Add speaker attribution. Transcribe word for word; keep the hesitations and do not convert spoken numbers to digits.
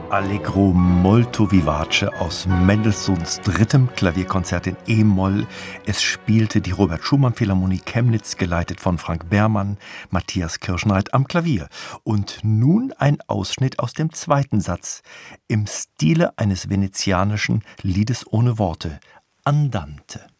Speaker 1: Allegro molto vivace aus Mendelssohns drittem Klavierkonzert in E-Moll. Es spielte die Robert Schumann Philharmonie Chemnitz, geleitet von Frank Bermann, Matthias Kirschneid am Klavier. Und nun ein Ausschnitt aus dem zweiten Satz, im Stile eines venezianischen Liedes ohne Worte, Andante.